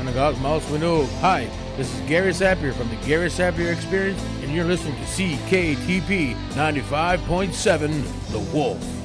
Nagog Mouse Winnow. Hi, this is Gary Sapir from the Gary Sapir Experience, and you're listening to CKTP 95.7 The Wolf.